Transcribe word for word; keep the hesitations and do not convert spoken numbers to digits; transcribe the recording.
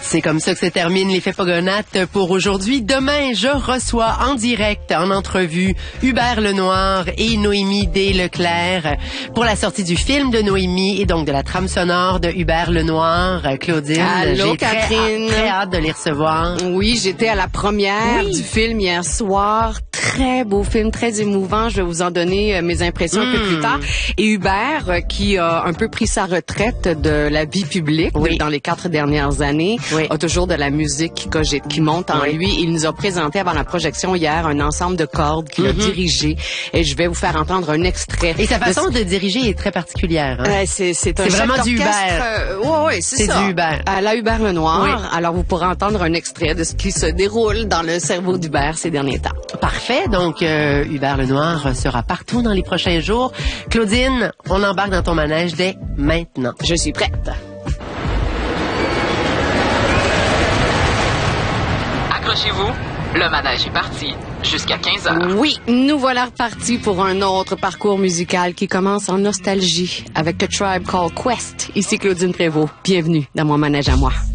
C'est comme ça que se termine l'effet Pogonates pour aujourd'hui. Demain, je reçois en direct, en entrevue, Hubert Lenoir et Noémie D. Leclerc pour la sortie du film de Noémie et donc de la trame sonore de Hubert Lenoir. Claudine, allô, j'ai très, Catherine. très hâte de les recevoir. Oui, j'étais à la première Oui. du film hier soir. Très beau film, très émouvant. Je vais vous en donner euh, mes impressions Mm. un peu plus tard. Et Hubert, euh, qui a un peu pris sa retraite de la vie publique Oui. dans les quatre dernières années, Oui. a toujours de la musique qui cogite, qui monte en Oui. lui. Il nous a présenté avant la projection hier un ensemble de cordes qu'il a Mm-hmm. dirigé. Et je vais vous faire entendre un extrait. Et sa de façon ce- de diriger est très particulière. Hein? Ouais, c'est c'est un C'est chef vraiment du d'orchestre, Hubert. euh, ouais, ouais, c'est C'est ça. du Hubert. À la Hubert Lenoir. Oui. Alors vous pourrez entendre un extrait de ce qui se déroule dans le cerveau d'Hubert ces derniers temps. Parfait. Donc, euh, Hubert Lenoir sera partout dans les prochains jours. Claudine, on embarque dans ton manège dès maintenant. Je suis prête. Accrochez-vous, le manège est parti jusqu'à quinze heures. Oui, nous voilà repartis pour un autre parcours musical qui commence en nostalgie avec A Tribe Called Quest. Ici Claudine Prévost. Bienvenue dans mon manège à moi.